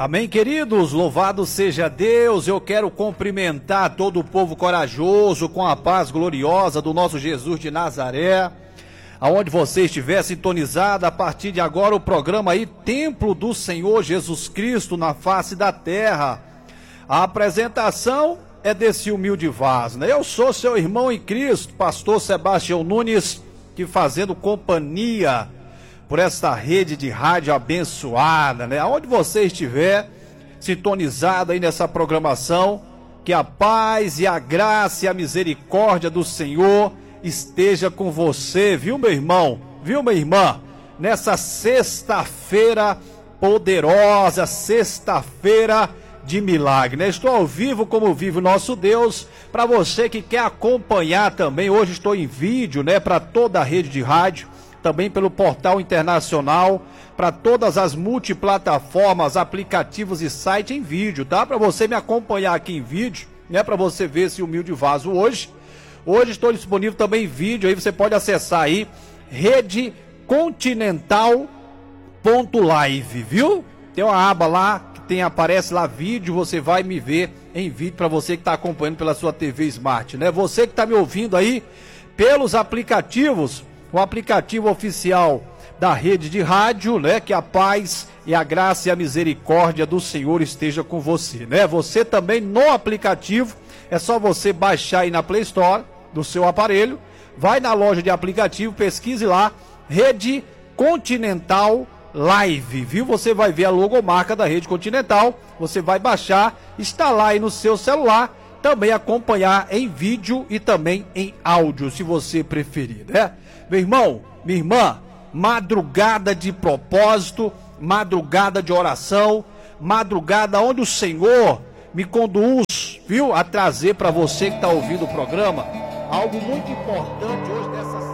Amém, queridos? Louvado seja Deus. Eu quero cumprimentar todo o povo corajoso com a paz gloriosa do nosso Jesus de Nazaré. Aonde você estiver sintonizado, a partir de agora o programa aí, Templo do Senhor Jesus Cristo na face da terra. A apresentação é desse humilde vaso, né? Eu sou seu irmão em Cristo, pastor Sebastião Nunes, que fazendo companhia por esta rede de rádio abençoada, né? Aonde você estiver sintonizado aí nessa programação, que a paz e a graça e a misericórdia do Senhor esteja com você, viu, meu irmão? Viu, minha irmã? Nessa sexta-feira poderosa, sexta-feira de milagre, né? Estou ao vivo como vive o nosso Deus, para você que quer acompanhar também. Hoje estou em vídeo, né, para toda a rede de rádio, também pelo portal internacional, para todas as multiplataformas, aplicativos e site em vídeo, tá? Para você me acompanhar aqui em vídeo, né, para você ver esse humilde vaso hoje. Hoje estou disponível também em vídeo, aí você pode acessar aí redecontinental.live, viu? Tem uma aba lá que aparece lá vídeo, você vai me ver em vídeo, para você que está acompanhando pela sua TV Smart, né? Você que está me ouvindo aí pelos aplicativos, o aplicativo oficial da rede de rádio, né? Que a paz e a graça e a misericórdia do Senhor esteja com você, né? Você também no aplicativo, é só você baixar aí na Play Store do seu aparelho, vai na loja de aplicativo, pesquise lá, Rede Continental Live, viu? Você vai ver a logomarca da Rede Continental, você vai baixar, instalar aí no seu celular, também acompanhar em vídeo e também em áudio, se você preferir, né? Meu irmão, minha irmã, madrugada de propósito, madrugada de oração, madrugada onde o Senhor me conduz, viu, a trazer para você que está ouvindo o programa algo muito importante hoje nessa